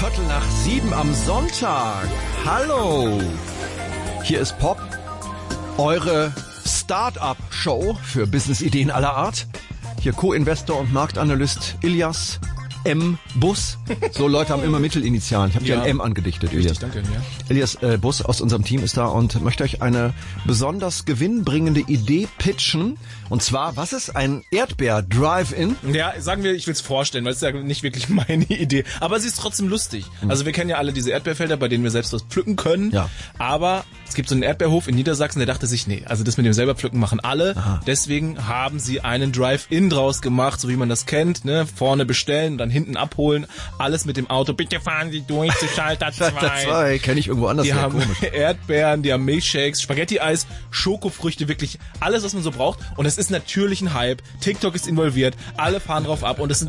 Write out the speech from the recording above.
6:15 am Sonntag. Hallo. Hier ist Pop, eure Start-up-Show für Business-Ideen aller Art. Hier Co-Investor und Marktanalyst Ilias M. Bus. So Leute haben immer Mittelinitialen. Ich habe dir ein M angedichtet, Ilias. Richtig, danke. Ja. Ilias Bus aus unserem Team ist da und möchte euch eine besonders gewinnbringende Idee pitchen. Und zwar, was ist ein Erdbeer-Drive-In? Ja, sagen wir, ich will es vorstellen, weil es ist ja nicht wirklich meine Idee. Aber sie ist trotzdem lustig. Also wir kennen ja alle diese Erdbeerfelder, bei denen wir selbst was pflücken können. Ja. Aber es gibt so einen Erdbeerhof in Niedersachsen, der dachte sich, nee, also das mit dem selber pflücken machen alle. Aha. Deswegen haben sie einen Drive-In draus gemacht, so wie man das kennt. Ne? Vorne bestellen und dann hinten abholen. Alles mit dem Auto. Bitte fahren Sie durch zu Schalter 2. Schalter 2, kenne ich irgendwo anders. Die haben Erdbeeren, die haben Milchshakes, Spaghetti-Eis, Schokofrüchte, wirklich alles, was man so braucht. Und es ist natürlich ein Hype. TikTok ist involviert, alle fahren drauf ab und es sind